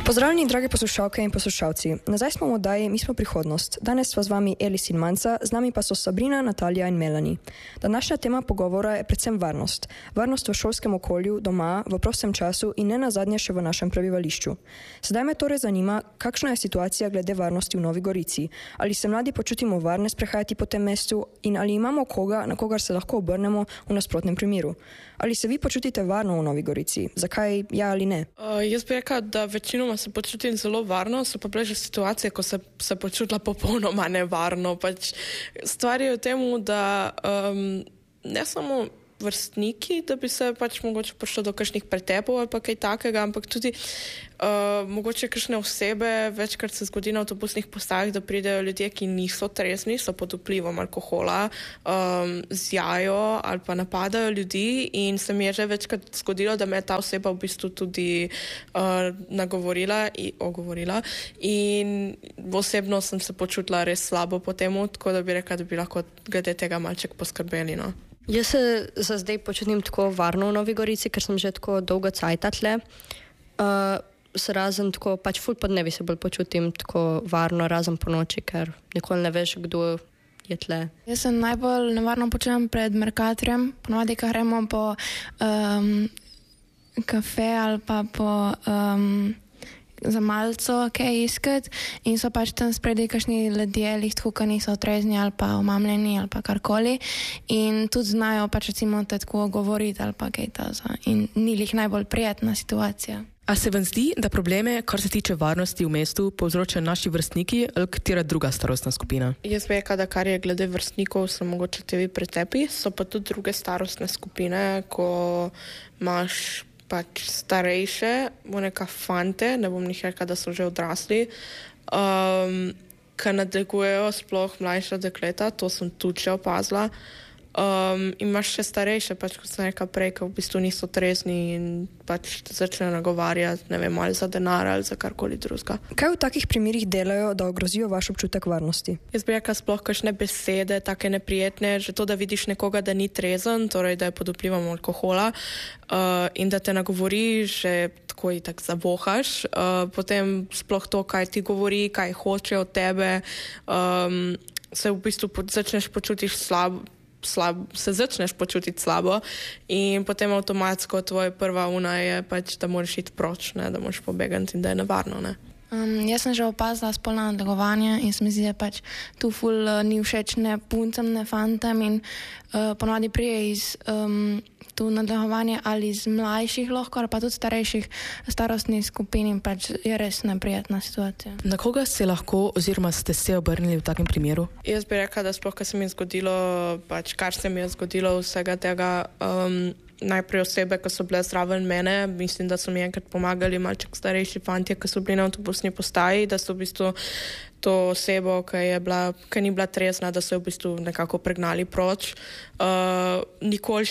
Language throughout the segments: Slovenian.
Pozdravljeni, drage poslušalke in poslušalci. Nazaj smo v oddaji Mi smo prihodnost. Danes sva z vami Elis in Manca, z nami pa so Sabrina, Natalija in Melanie. Današnja tema pogovora je predvsem varnost. Varnost v šolskem okolju, doma, v prostem času in ne nazadnje še v našem prebivališču. Sedaj me torej zanima, kakšna je situacija glede varnosti v Novi Gorici. Ali se mladi počutimo varne sprehajati po tem mestu in ali imamo koga, na kogar se lahko obrnemo v nasprotnem primeru. Ali se vi počutite varno v Novi Gorici? Zakaj ja ali ne? Jaz bi rekla, da večinoma se počutim zelo varno, so pa bile že situacije, ko se počutila popolnoma nevarno. Pač stvar je v tem, da ne samo vrstniki, da bi se pač mogoče prišlo do kakšnih pretepov ali pa kaj takega, ampak tudi mogoče kakšne osebe, večkrat se zgodi na avtobusnih postajah, da pridejo ljudje, ki niso trezni, so pod vplivom alkohola, zjajo ali pa napadajo ljudi in se mi je že večkrat zgodilo, da me je ta oseba v bistvu tudi nagovorila in ogovorila in osebno sem se počutila res slabo po temu, tako da bi rekla, da bi lahko glede tega malček poskrbeli, no. Jaz se za zdaj počutim tako varno v Novi Gorici, ker sem že tako dolgo cajta tle. Se razen tako, pač ful podnevi se bolj počutim tako varno, razen po noči, ker nikoli ne veš, kdo je tle. Jaz se najbolj nevarno počutim pred Mercatorjem, ponovadi, ko gremo po kafe ali pa po za malco kaj iskati in so pač tam spredi kakšni ljudje, tako, ki niso trezni ali pa omamljeni ali pa karkoli in tudi znajo pač recimo tako govoriti ali pa kaj taza in ni lih najbolj prijetna situacija. A se vam zdi, da probleme, kar se tiče varnosti v mestu, povzročajo naši vrstniki ali katera druga starostna skupina? Jaz bi rekla, da kar je glede vrstnikov, so mogoče tevi pretepi, so pa tudi druge starostne skupine, ko imaš pač starejše, neka fante, ne bom njih rekla, da so že odrasli, ki nadlegujejo sploh mlajša dekleta, to sem tudi že opazila. Imaš še starejše, pač kot sem rekla prej, ki v bistvu niso trezni in pač začnejo nagovarjati, ne vem, ali za denar ali za karkoli drugega. Kaj v takih primerih delajo, da ogrozijo vaš občutek varnosti? Jaz bi rekla sploh kakšne besede, take neprijetne, že to, da vidiš nekoga, da ni trezen, torej da je pod vplivom alkohola in da te nagovori, že tako in tako zavohaš, potem sploh to, kaj ti govori, kaj hoče od tebe, se v bistvu začneš počutiš se začneš počutiti slabo in potem avtomatsko tvoja prva je pač, da moraš iti proč, ne, da moraš pobegati in da je nevarno, ne. Jaz sem že opazila spolno nadlegovanje in se mi zdi, da pač tu ful ni všeč ne puncem, ne fantam in ponovadi prije iz tu nadlegovanje ali iz mlajših lahko, ali pa tudi starejših starostnih skupin in pač je res neprijetna situacija. Na koga se lahko oziroma ste se obrnili v takem primeru? Jaz bi rekla, da sploh, kar se mi je zgodilo, pač kar se mi je zgodilo vsega tega, najprej osebe, ki so bile zraven mene, mislim, da so mi enkrat pomagali malček starejši fantje, ki so bili na avtobusni postaji, da so v bistvu to osebo, ki ni bila trezna, da so jo v bistvu nekako pregnali proč. Nikoli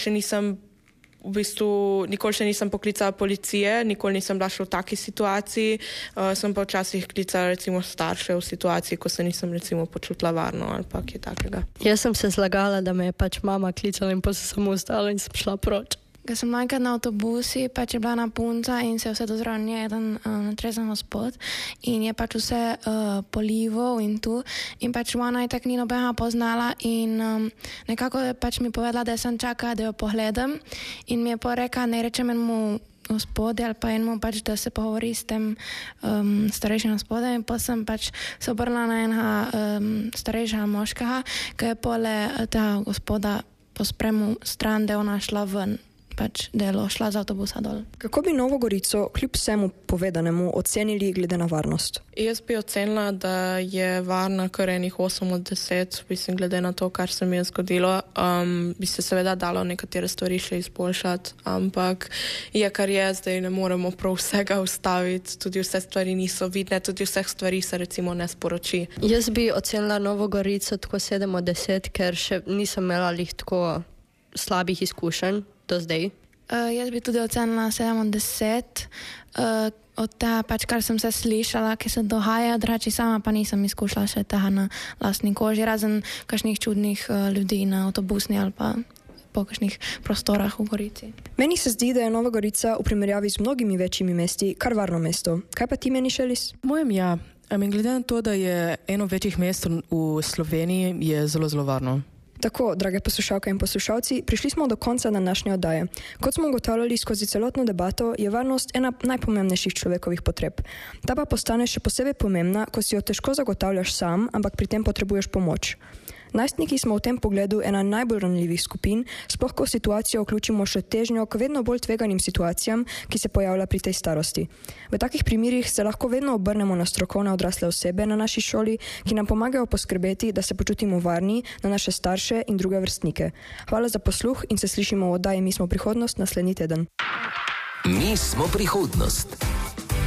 še nisem poklicala policije, nikoli nisem bila še v taki situaciji, sem pa včasih klicala recimo starše v situaciji, ko se nisem recimo počutila varno ali pa kaj takega. Jaz sem se zlagala, da me je pač mama klicala in pa se samo ostala in sem šla proč. Ko sem enkrat na avtobusi, pač je bila na punca in se je vse dozral nje jedan trezen gospod in je pač vse polival in tu in pač ona je tak ni nobenega poznala in nekako je pač mi povedala, da sem čakala, da jo pogledam in mi je porekla, ne rečem enemu gospode ali pa enemu pač, da se pogovori s tem starejšim gospodem in pa sem pač se obrnila na enega starejšega moškega, ki je pole tega gospoda po spremu stran, da je ona šla ven. Pač, da je šla z avtobusa dol. Kako bi Novo Gorico kljub vsemu povedanemu ocenili glede na varnost? Jaz bi ocenila, da je varna kar enih 8 od 10, mislim, glede na to, kar se mi je zgodilo. Bi se seveda dalo nekatere stvari še izboljšati, ampak je kar je, zdaj ne moremo prav vsega ustaviti, tudi vse stvari niso vidne, tudi vseh stvari se recimo ne sporoči. Jaz bi ocenila Novo Gorico tako 7 od 10, ker še nisem imela lih tako slabih izkušenj do zdaj. Jaz bi tudi ocenila 7 od 10. Od tega, pač, kar sem se slišala, ki se dogaja, drugače sama pa nisem izkušala še tega na lastni koži, razen kakšnih čudnih ljudi na avtobusni ali pa po kakšnih prostorah v Gorici. Meni se zdi, da je Nova Gorica v primerjavi z mnogimi večjimi mesti kar varno mesto. Kaj pa ti meniš, Elis? Mojem ja. Glede na to, da je eno večjih mest v Sloveniji, je zelo, zelo varno. Tako, drage poslušalke in poslušalci, prišli smo do konca današnje oddaje. Kot smo ugotavljali skozi celotno debato, je varnost ena najpomembnejših človekovih potreb. Ta pa postane še posebej pomembna, ko si jo težko zagotavljaš sam, ampak pri tem potrebuješ pomoč. Najstniki smo v tem pogledu ena najbolj ranljivih skupin, sploh ko v situacijo vključimo še težnjo k vedno bolj tveganim situacijam, ki se pojavlja pri tej starosti. V takih primerih se lahko vedno obrnemo na strokovne odrasle osebe na naši šoli, ki nam pomagajo poskrbeti, da se počutimo varni, na naše starše in druge vrstnike. Hvala za posluh in se slišimo v oddaji Mi smo prihodnost naslednji teden. Mi smo prihodnost.